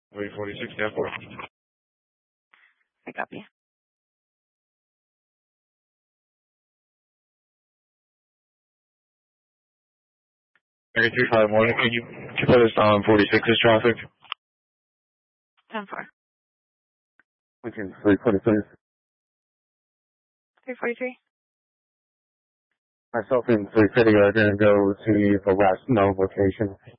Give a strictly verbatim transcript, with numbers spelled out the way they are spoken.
three forty-six, ten four. I copy. Area three five one, can you, can you put us on forty-six's traffic? ten four. Okay, three forty-three. three forty-three. Myself and three fifty are going to go to the last known location.